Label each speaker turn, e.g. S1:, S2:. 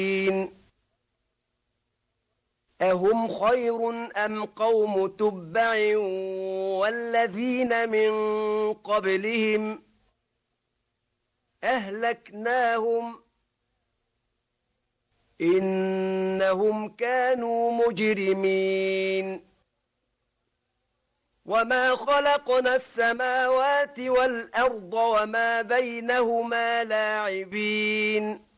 S1: أهم خير أم قوم تبع والذين من قبلهم أهلكناهم إنهم كانوا مجرمين وما خلقنا السماوات والأرض وما بينهما لاعبين